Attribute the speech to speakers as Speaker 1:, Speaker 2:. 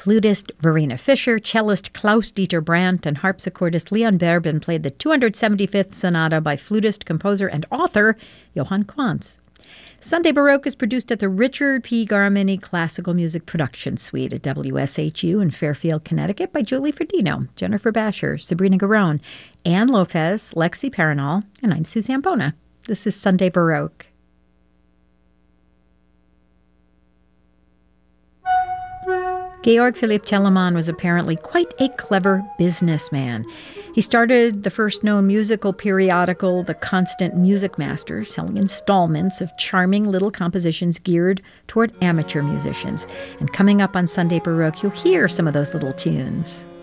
Speaker 1: Flutist Verena Fischer, cellist Klaus-Dieter Brandt, and harpsichordist Leon Berben played the 275th Sonata by flutist, composer, and author Johann Quantz. Sunday Baroque is produced at the Richard P. Garmany Classical Music Production Suite at WSHU in Fairfield, Connecticut by Julie Ferdino, Jennifer Basher, Sabrina Garone, Ann Lopez, Lexi Paranol, and I'm Suzanne Bona. This is Sunday Baroque. Georg Philipp Telemann was apparently quite a clever businessman. He started the first known musical periodical, The Constant Music Master, selling installments of charming little compositions geared toward amateur musicians. And coming up on Sunday Baroque, you'll hear some of those little tunes.